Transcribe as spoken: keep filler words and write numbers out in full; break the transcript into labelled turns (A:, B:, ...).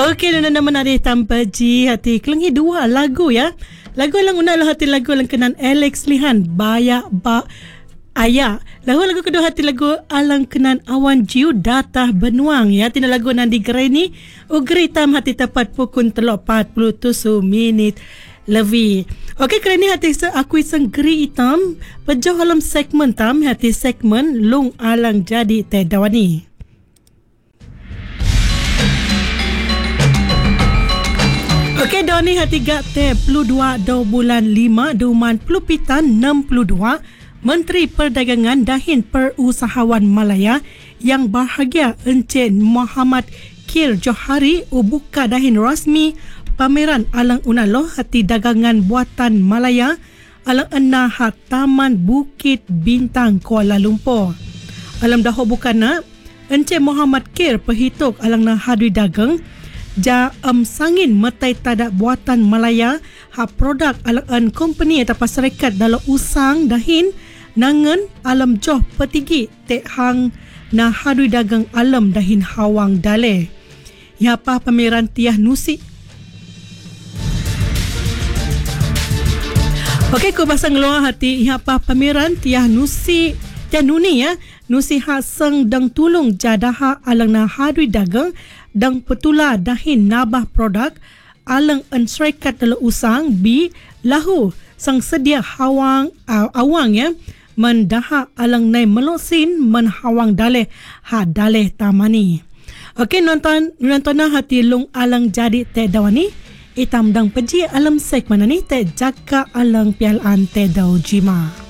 A: Okey, nana naman ada tanpa ji hati kelengi dua lagu ya. Lagu lang una lah hati lagu lang kenan Alex Lihan Bayak Ba Ayah. Lagu lagu kedua hati lagu alang kenan Awan Jiu Datah Benuang ya. Tina lagu nandi gereni ugri tam hati tepat pukul telok empat puluh tujuh minit lebih. Okey, kerana hati se aku iseng geri hitam pejoh dalam segmen tam hati segmen lung alang jadi teh dawani. Okey, dawani hati gak teh puluh dua do bulan lima duman puluh pitan enam puluh dua Menteri Perdagangan Dahin Perusahawan Malaya yang bahagia Encik Muhammad Kir Johari ubuka dahin rasmi pameran alang unaloh hati dagangan buatan Malaya alang enah Taman Bukit Bintang Kuala Lumpur. Alam dah bukana Encik Muhammad Kir perhitung alang nah hadri dagang ja um, sangin metai tadak buatan Malaya ha produk alang an company atau syarikat dalam usang dahin nangan alam joh petigi tek hang na hadui dagang alam dahin hawang dale. Ya pa pameran tiah nusi. Okey, ko bahasa ngeluar hati ya pa pameran tiah nusi tiah nuni ya. Nusi ha seng dang tulung jadaha alang na hadui dagang dang petula dahin nabah produk alang an syarikat dalam usang bi lahu sang sedia hawang uh, awang ya mendaha alang nai melosin menhawang daleh ha daleh tamani. Okey, nonton nonton hati lung alang jadi teh dawani itam dang peji alam segmen ni teh jaka alang pialaan teh dau jima.